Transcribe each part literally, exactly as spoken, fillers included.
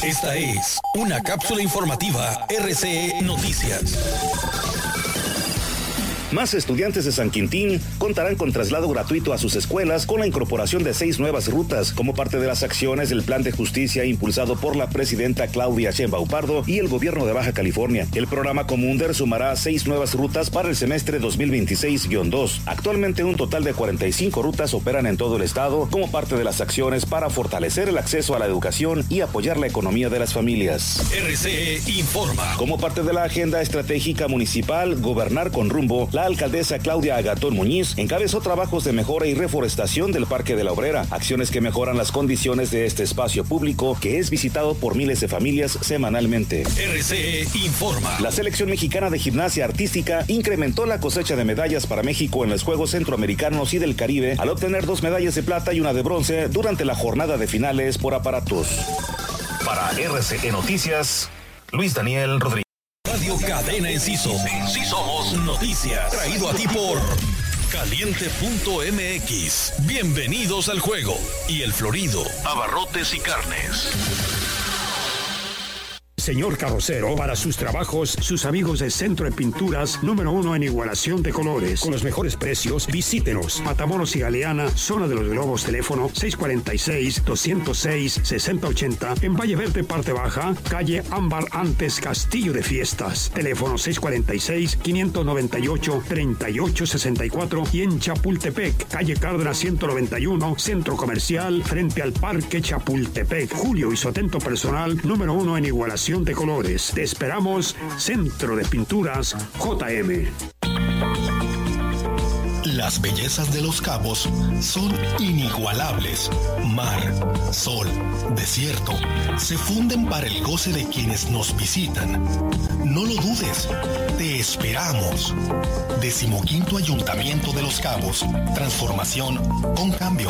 Esta es una cápsula informativa R C E Noticias. Más estudiantes de San Quintín contarán con traslado gratuito a sus escuelas con la incorporación de seis nuevas rutas como parte de las acciones del Plan de Justicia impulsado por la presidenta Claudia Sheinbaum Pardo y el gobierno de Baja California. El programa Comunder sumará seis nuevas rutas para el semestre dos mil veintiséis dos. Actualmente un total de cuarenta y cinco rutas operan en todo el estado como parte de las acciones para fortalecer el acceso a la educación y apoyar la economía de las familias. R C E informa. Como parte de la agenda estratégica municipal Gobernar con Rumbo, la alcaldesa Claudia Agatón Muñiz encabezó trabajos de mejora y reforestación del Parque de la Obrera, acciones que mejoran las condiciones de este espacio público que es visitado por miles de familias semanalmente. R C E informa. La selección mexicana de gimnasia artística incrementó la cosecha de medallas para México en los Juegos Centroamericanos y del Caribe al obtener dos medallas de plata y una de bronce durante la jornada de finales por aparatos. Para R C E Noticias, Luis Daniel Rodríguez. Radio Cadena Enciso. Sí somos noticias. Traído a ti por caliente punto m x. Bienvenidos al juego. Y El Florido, abarrotes y carnes. Señor carrocero, para sus trabajos, sus amigos de Centro de Pinturas, número uno en igualación de colores. Con los mejores precios, visítenos. Matamoros y Galeana, zona de los Globos, teléfono seis cuatro seis, dos cero seis, seis cero ocho cero. En Valle Verde, parte baja, calle Ámbar antes Castillo de Fiestas. Teléfono seis cuatro seis, cinco nueve ocho, tres ocho seis cuatro. Y en Chapultepec, calle Cárdenas ciento noventa y uno, Centro Comercial, frente al Parque Chapultepec. Julio y Sotento Personal, número uno en igualación de colores. Te esperamos, Centro de Pinturas J M. Las bellezas de Los Cabos son inigualables. Mar, sol, desierto, se funden para el goce de quienes nos visitan. No lo dudes, te esperamos. Decimoquinto Ayuntamiento de Los Cabos. Transformación con cambio.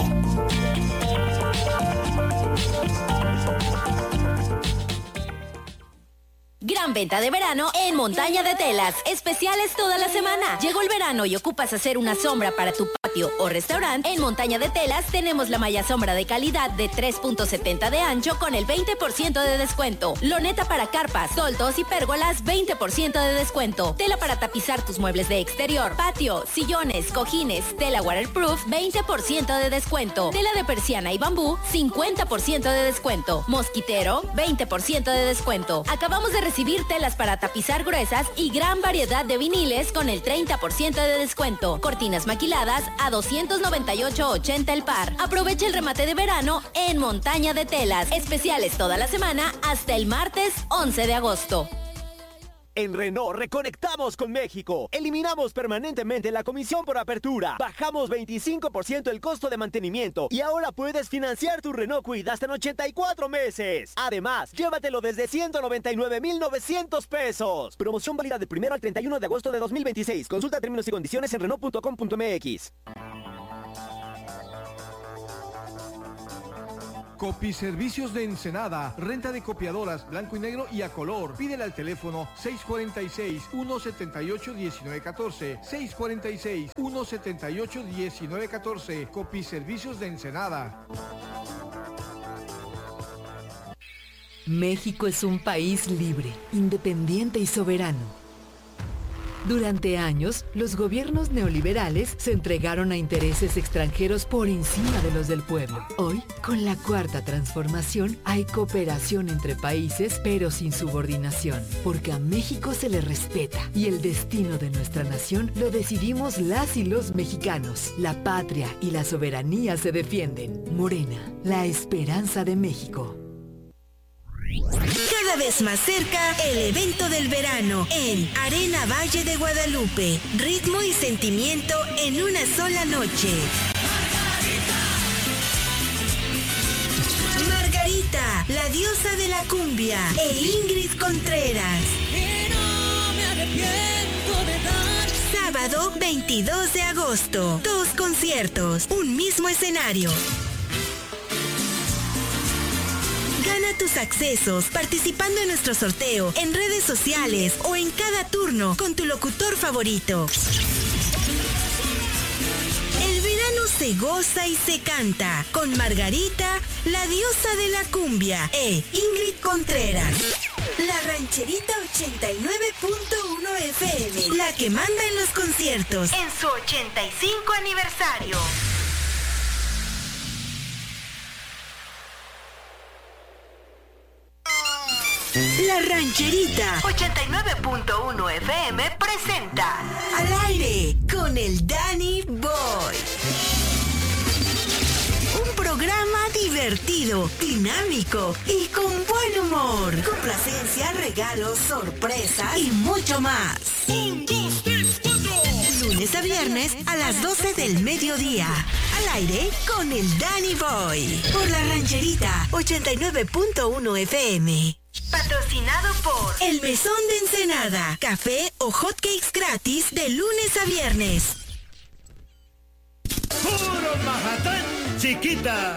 Gran venta de verano en Montaña de Telas. Especiales toda la semana. Llegó el verano y ocupas hacer una sombra para tu patio o restaurante. En Montaña de Telas tenemos la malla sombra de calidad de tres punto setenta de ancho con el veinte por ciento de descuento. Loneta para carpas, toldos y pérgolas, veinte por ciento de descuento. Tela para tapizar tus muebles de exterior, patio, sillones, cojines, tela waterproof, veinte por ciento de descuento. Tela de persiana y bambú, cincuenta por ciento de descuento. Mosquitero, veinte por ciento de descuento. Acabamos de recibir Recibir telas para tapizar gruesas y gran variedad de viniles con el treinta por ciento de descuento. Cortinas maquiladas a doscientos noventa y ocho ochenta el par. Aprovecha el remate de verano en Montaña de Telas. Especiales toda la semana hasta el martes once de agosto. En Renault reconectamos con México. Eliminamos permanentemente la comisión por apertura. Bajamos veinticinco por ciento el costo de mantenimiento. Y ahora puedes financiar tu Renault Kwid hasta en ochenta y cuatro meses. Además, llévatelo desde ciento noventa y nueve mil novecientos pesos. Promoción válida del primero al treinta y uno de agosto de dos mil veintiséis. Consulta términos y condiciones en Renault punto com punto m x. Copiservicios de Ensenada, renta de copiadoras blanco y negro y a color. Pídele al teléfono seis cuatro seis, uno siete ocho, uno nueve uno cuatro, seis cuatro seis, uno siete ocho, uno nueve uno cuatro. Copiservicios de Ensenada. México es un país libre, independiente y soberano. Durante años, los gobiernos neoliberales se entregaron a intereses extranjeros por encima de los del pueblo. Hoy, con la Cuarta Transformación, hay cooperación entre países, pero sin subordinación, porque a México se le respeta y el destino de nuestra nación lo decidimos las y los mexicanos. La patria y la soberanía se defienden. Morena, la esperanza de México. Cada vez más cerca, el evento del verano en Arena Valle de Guadalupe. Ritmo y sentimiento en una sola noche. Margarita, la diosa de la cumbia, e Ingrid Contreras. Y no me arrepiento de dar. Sábado veintidós de agosto. Dos conciertos, un mismo escenario. Gana tus accesos participando en nuestro sorteo en redes sociales o en cada turno con tu locutor favorito. El verano solo se goza y se canta. Con Margarita, la diosa de la cumbia, e Ingrid Contreras. La Rancherita ochenta y nueve punto uno F M, la que manda en los conciertos, en su ochenta y cinco aniversario. La Rancherita ochenta y nueve punto uno F M presenta Al Aire con el Danny Boy. Un programa divertido, dinámico y con buen humor. Complacencia, regalos, sorpresa y mucho más. Un, dos, tres, cuatro. Lunes a viernes a las doce del mediodía. Al aire con el Danny Boy. Por la Rancherita ochenta y nueve punto uno F M. Patrocinado por El Mesón de Ensenada. Café o hotcakes gratis de lunes a viernes. ¡Puro Majatán, chiquita!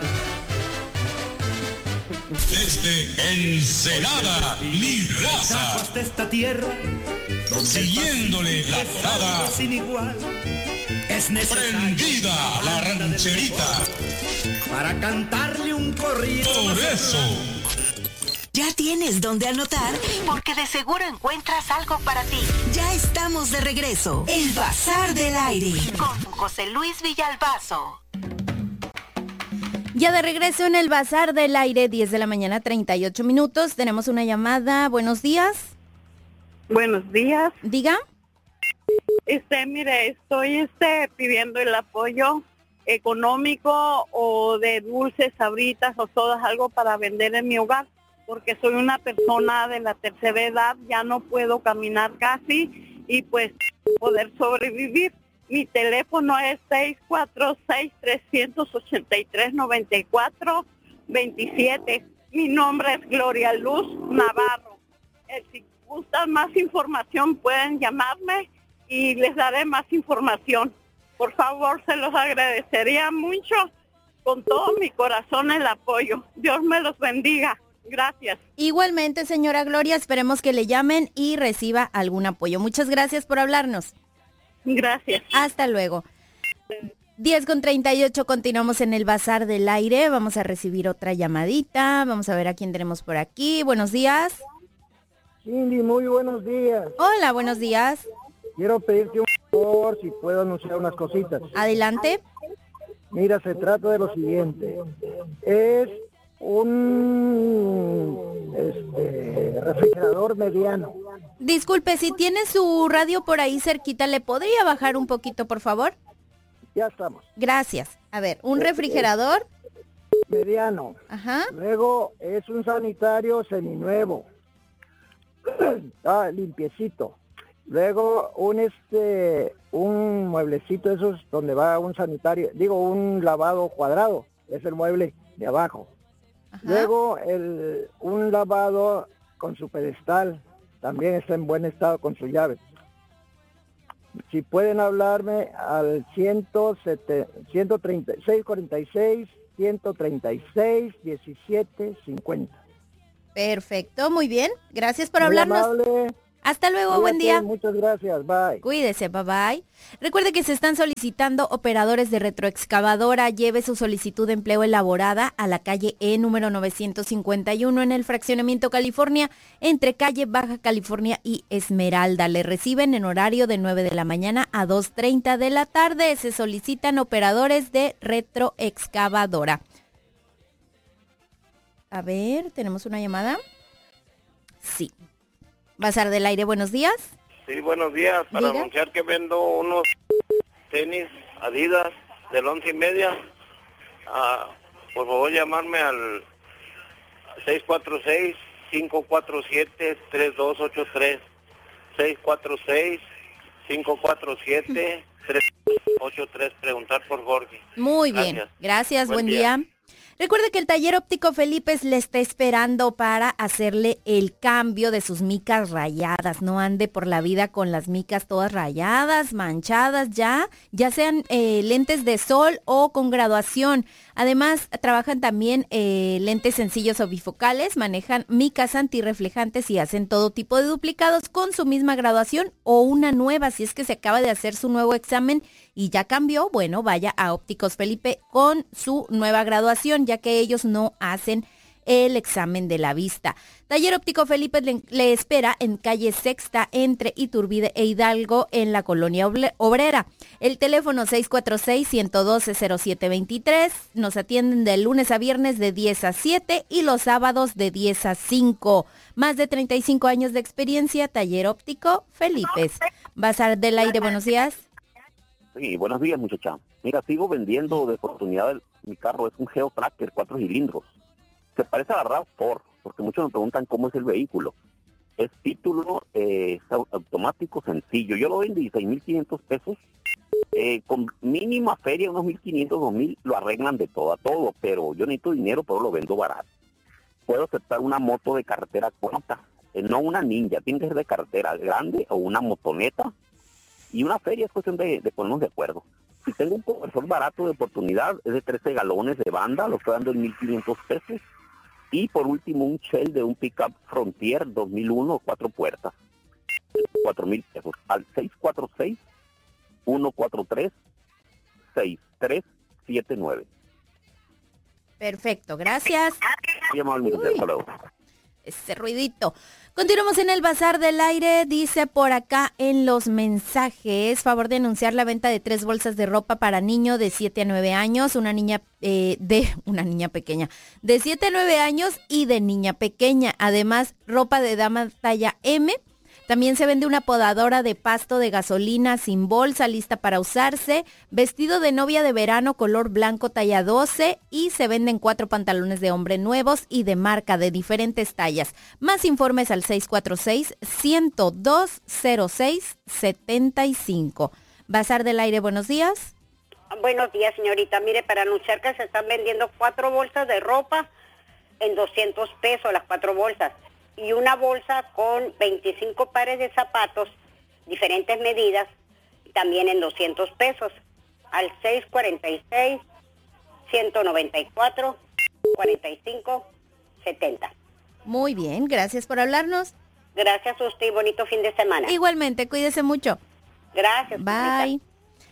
Desde Ensenada, mi raza. Hasta esta tierra, siguiéndole la nada. Sin igual. Es prendida la rancherita. Para cantarle un corrido. Por eso. ¿Ya tienes dónde anotar? Porque de seguro encuentras algo para ti. Ya estamos de regreso. El Bazar del Aire. Con José Luis Villalbazo. Ya de regreso en el Bazar del Aire, diez de la mañana, treinta y ocho minutos. Tenemos una llamada. Buenos días. Buenos días. Diga. Este, mire, estoy este pidiendo el apoyo económico o de dulces, sabritas o sodas, algo para vender en mi hogar, porque soy una persona de la tercera edad, ya no puedo caminar casi y pues poder sobrevivir. Mi teléfono es seis cuatro seis, tres ocho tres, nueve cuatro dos siete. Mi nombre es Gloria Luz Navarro. Eh, si gustan más información pueden llamarme y les daré más información. Por favor, se los agradecería mucho, con todo mi corazón el apoyo. Dios me los bendiga. Gracias. Igualmente, señora Gloria, esperemos que le llamen y reciba algún apoyo. Muchas gracias por hablarnos. Gracias. Hasta luego. diez con treinta y ocho, continuamos en el Bazar del Aire. Vamos a recibir otra llamadita. Vamos a ver a quién tenemos por aquí. Buenos días. Cindy, muy buenos días. Hola, buenos días. Quiero pedirte un favor, si puedo anunciar unas cositas. Adelante. Mira, se trata de lo siguiente. Es un este, refrigerador mediano. Disculpe, si tiene su radio por ahí cerquita, ¿le podría bajar un poquito, por favor? Ya estamos. Gracias. A ver, un refrigerador mediano. Ajá. Luego es un sanitario seminuevo. Ah, limpiecito. Luego un este un mueblecito esos donde va un sanitario, digo un lavado cuadrado, es el mueble de abajo. Ajá. Luego el un lavado con su pedestal, también está en buen estado con su llave. Si pueden hablarme al ciento treinta y seis, cuarenta y seis, ciento treinta y seis, diecisiete, cincuenta. Perfecto, muy bien. Gracias por Muy hablarnos. Amable. Hasta luego, Cuídate, buen día. Muchas gracias, bye. Cuídese, bye bye. Recuerde que se están solicitando operadores de retroexcavadora. Lleve su solicitud de empleo elaborada a la calle E número novecientos cincuenta y uno en el Fraccionamiento California, entre calle Baja California y Esmeralda. Le reciben en horario de nueve de la mañana a dos treinta de la tarde. Se solicitan operadores de retroexcavadora. A ver, ¿tenemos una llamada? Sí. Bazar del Aire, buenos días. Sí, buenos días. Para ¿Diga? anunciar que vendo unos tenis Adidas del once y media. Ah, por favor, llamarme al seis cuatro seis, cinco cuatro siete, tres dos ocho tres. seis cuatro seis, cinco cuatro siete, tres dos ocho tres. Preguntar por Jorge. Muy bien. Gracias, Gracias, buen, buen día. día. Recuerde que el taller óptico Felipe le está esperando para hacerle el cambio de sus micas rayadas. No ande por la vida con las micas todas rayadas, manchadas ya, ya sean eh, lentes de sol o con graduación. Además, trabajan también eh, lentes sencillos o bifocales, manejan micas antirreflejantes y hacen todo tipo de duplicados con su misma graduación o una nueva. Si es que se acaba de hacer su nuevo examen y ya cambió, bueno, vaya a Ópticos Felipe con su nueva graduación, ya que ellos no hacen el examen de la vista. Taller Óptico Felipe le, le espera en calle Sexta entre Iturbide e Hidalgo en la colonia obrera. El teléfono seis cuatro seis, uno uno dos, cero siete dos tres. Nos atienden de lunes a viernes de diez a siete y los sábados de diez a cinco. Más de treinta y cinco años de experiencia, Taller Óptico Felipe. Bazar del Aire, buenos días. Sí, buenos días, muchacha. Mira, sigo vendiendo de oportunidad. Mi carro es un Geo Tracker, cuatro cilindros. Se parece a la RAV cuatro, porque muchos me preguntan cómo es el vehículo. Es título eh, automático sencillo. Yo lo doy en dieciséis mil quinientos pesos. Eh, con mínima feria, unos mil quinientos, dos mil, lo arreglan de todo a todo. Pero yo necesito dinero, pero lo vendo barato. Puedo aceptar una moto de carretera corta, eh, no una Ninja. Tiene que ser de carretera grande o una motoneta. Y una feria es cuestión de, de ponernos de acuerdo. Si tengo un conversor barato de oportunidad, es de trece galones de banda, lo estoy dando en mil quinientos pesos. Y por último, un Shell de un pickup Frontier dos mil uno, cuatro puertas, cuatro mil pesos, al seis cuatro seis, uno cuatro tres, seis tres siete nueve. Perfecto, gracias. Muy amable, hasta luego. Ese ruidito. Continuamos en el Bazar del Aire, dice por acá en los mensajes, favor de anunciar la venta de tres bolsas de ropa para niño de siete a nueve años, una niña eh, de una niña pequeña, de siete a nueve años y de niña pequeña, además ropa de dama talla M. También se vende una podadora de pasto de gasolina sin bolsa, lista para usarse, vestido de novia de verano color blanco talla doce y se venden cuatro pantalones de hombre nuevos y de marca de diferentes tallas. Más informes al seis cuatro seis, uno cero dos, cero seis siete cinco. Bazar del Aire, buenos días. Buenos días, señorita. Mire, para anunciar que se están vendiendo cuatro bolsas de ropa en doscientos pesos, las cuatro bolsas. Y una bolsa con veinticinco pares de zapatos, diferentes medidas, también en doscientos pesos, al seis cuatro seis, uno nueve cuatro, cuatro cinco setenta. Muy bien, gracias por hablarnos. Gracias a usted y bonito fin de semana. Igualmente, cuídese mucho. Gracias. Bye. Señorita.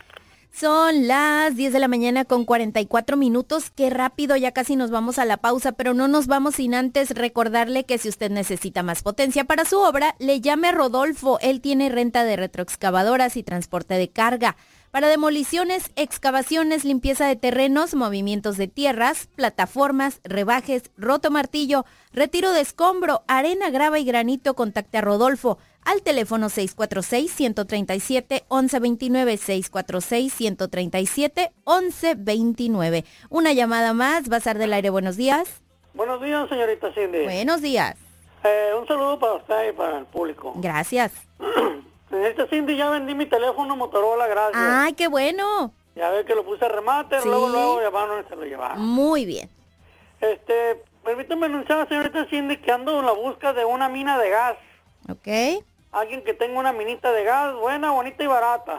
Son las diez de la mañana con cuarenta y cuatro minutos. Qué rápido, ya casi nos vamos a la pausa, pero no nos vamos sin antes recordarle que si usted necesita más potencia para su obra, le llame a Rodolfo. Él tiene renta de retroexcavadoras y transporte de carga. Para demoliciones, excavaciones, limpieza de terrenos, movimientos de tierras, plataformas, rebajes, roto martillo, retiro de escombro, arena, grava y granito, contacte a Rodolfo al teléfono seis cuatro seis, uno tres siete, once veintinueve, seis cuatro seis, uno tres siete, once veintinueve. Una llamada más, Bazar del Aire, buenos días. Buenos días, señorita Cindy. Buenos días. Eh, un saludo para usted y para el público. Gracias. Señorita Cindy, ya vendí mi teléfono Motorola, gracias. ¡Ay, qué bueno! Ya ve que lo puse a remate, sí. luego luego llamaron y se lo llevaron. Muy bien. Este, permítame anunciar, señorita Cindy, que ando en la busca de una mina de gas. Ok. Alguien que tenga una minita de gas buena, bonita y barata.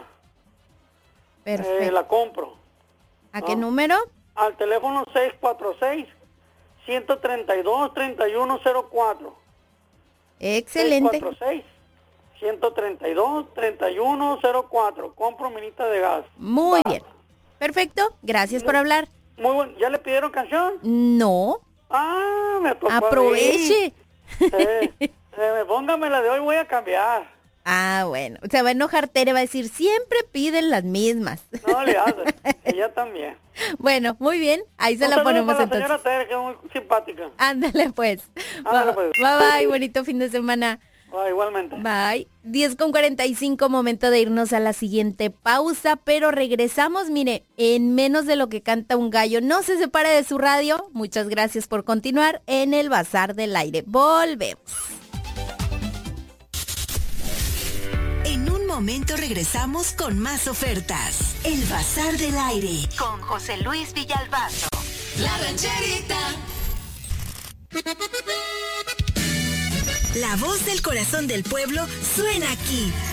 Perfecto. Eh, la compro. ¿A ¿no? qué número? Al teléfono seis cuatro seis, uno tres dos, tres uno cero cuatro. Excelente. seis cuatro seis, uno tres dos, tres uno cero cuatro. Compro minita de gas. Muy barata. bien. Perfecto. Gracias por hablar. Muy bueno. ¿Ya le pidieron canción? No. Ah, me tocó. Aproveche. Eh, eh, póngame la de hoy, voy a cambiar. Ah, bueno. Se va a enojar Tere, va a decir, siempre piden las mismas. No le hace. Ella también. Bueno, muy bien. Ahí se Un la ponemos para entonces. La señora Tere, que es muy simpática. Ándale pues. Ándale pues. Bye bye, bonito fin de semana. Bye, igualmente. Bye. diez con cuarenta y cinco, momento de irnos a la siguiente pausa, pero regresamos, mire, en menos de lo que canta un gallo. No se separe de su radio. Muchas gracias por continuar en el Bazar del Aire. Volvemos. En un momento regresamos con más ofertas. El Bazar del Aire con José Luis Villalbazo. La Rancherita. La voz del corazón del pueblo suena aquí.